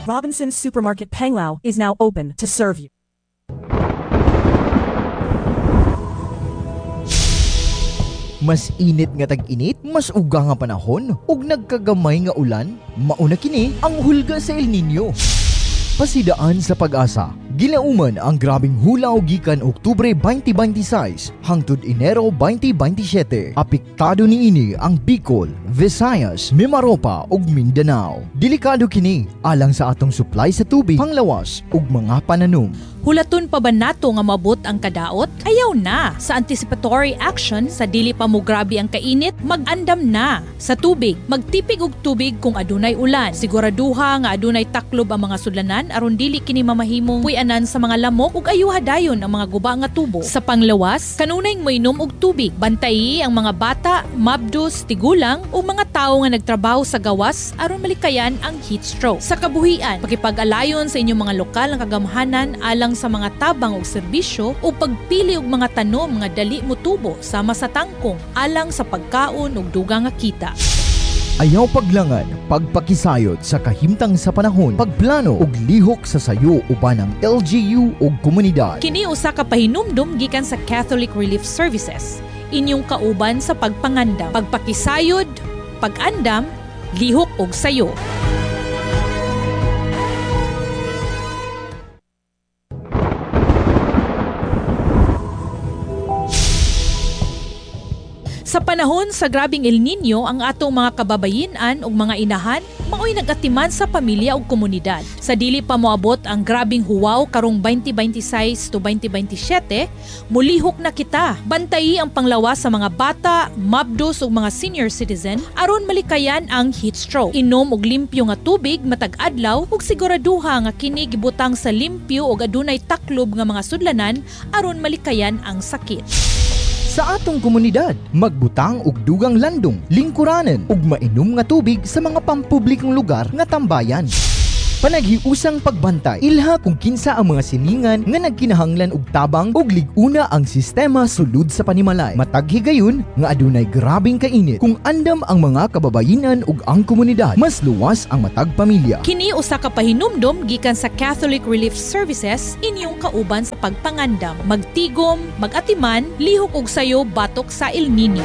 Robinson's Supermarket Panglao is now open to serve you. Mas init nga tag-init, mas uga nga panahon, ug nagkagamay nga ulan, mauna kini ang hulga sa El Nino. Pasidaan sa pag-asa, gilauman ang grabing hulaw gikan Oktubre 2026 hangtod Enero 2027. Apektado niini ang Bicol, Visayas, Mimaropa ug Mindanao. Delikado kini alang sa atong supply sa tubig, panglawas ug mga pananom. Hulaton pa ba nato nga mabot ang kadaot? Ayaw na. Sa anticipatory action, sa dili pa mo grabe ang kainit, mag-andam na. Sa tubig, magtipig og tubig kung adunay ulan. Siguraduha nga adunay taklob ang mga sudlanan aron dili kini mamahimong puy-anan sa mga lamok ug ayuha dayon ang mga guba nga tubo. Sa panglawas, kanunay moinom og tubig. Bantayi ang mga bata, mabdos, tigulang ug mga tawo nga nagtrabaho sa gawas aron malikayan ang heat stroke. Sa kabuhian, pakipag-alayon sa inyong mga lokal nga kagamhanan alang sa mga tabang og serbisyo o pagpili og mga tanom nga dali motubo sama sa tangkong alang sa pagkaon ug dugang nga kita. Ayaw paglangan, pagpakisayod sa kahimtang sa panahon, pagplano ug lihok sa sayo uban ng LGU ug komunidad. Kini usa ka pahinumdum gikan sa Catholic Relief Services. Inyong kauban sa pagpangandam, pagpakisayod, pag-andam, lihok ug sayo. Sa panahon sa grabing El Nino, ang atong mga kababayin-an ug mga inahan maoy nagatiman sa pamilya ug komunidad. Sa dili pa moabot ang grabing huwaw karong 2026 to 2027, mulihok na kita. Bantayi ang panglawas sa mga bata, mabdos ug mga senior citizen aron malikayan ang heat stroke. Inom og limpyo nga tubig matag adlaw ug siguraduha nga kini gibutang sa limpyo ug adunay taklob nga mga sudlanan aron malikayan ang sakit. Sa atong komunidad, magbutang og dugang landong, lingkuranan ug mainom nga tubig sa mga pampublikong lugar nga tambayan. Panaghiusang pagbantay, ilha kung kinsa ang mga silingan nga nagkinahanglan og tabang ug lig-una ang sistema sulod sa panimalay. Matag higayon nga adunay grabing kainit, kung andam ang mga kababayinan ug ang komunidad, mas luwas ang matag pamilya. Kini usa ka pahinumdom gikan sa Catholic Relief Services, inyong kauban sa pagpangandam, magtigom, magatiman, lihok ug sayo batok sa El Nino.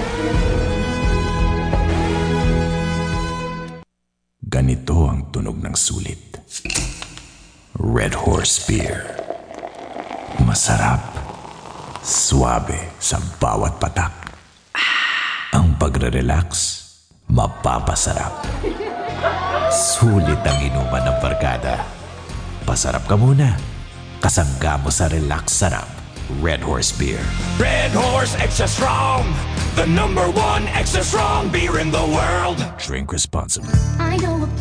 Ganito ang tunog ng sulit. Red Horse Beer. Masarap. Suabe sa bawat patak. Ang pagre-relax, mapapasarap. Sulit ang inuman ng barkada. Pasarap ka muna. Kasangga mo sa relax sarap. Red Horse Beer. Red Horse Extra Strong, the #1 extra strong beer in the world. Drink responsibly. I know